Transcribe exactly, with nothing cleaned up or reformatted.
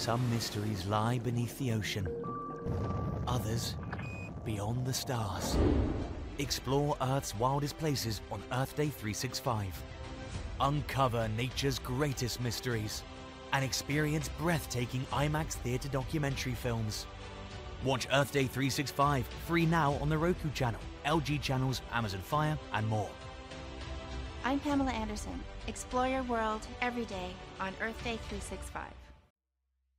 Some mysteries lie beneath the ocean. Others, beyond the stars. Explore Earth's wildest places on Earth Day three sixty-five. Uncover nature's greatest mysteries and experience breathtaking IMAX theater documentary films. Watch Earth Day three sixty-five free now on the Roku channel, L G channels, Amazon Fire, and more. I'm Pamela Anderson. Explore your world every day on Earth Day three sixty-five.